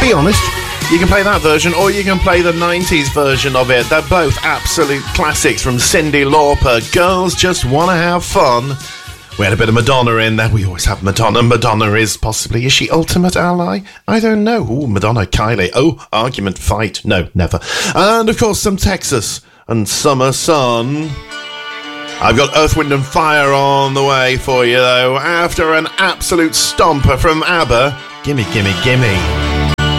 be honest, you can play that version or you can play the 90s version of it. They're both absolute classics from Cyndi Lauper. Girls Just Wanna Have Fun. We had a bit of Madonna in there. We always have Madonna. Madonna is she ultimate ally? I don't know. Ooh, Madonna, Kylie. Oh, argument, fight. No, never. And, of course, some Texas and Summer Sun. I've got Earth, Wind and Fire on the way for you, though, after an absolute stomper from ABBA. Gimme, gimme, gimme.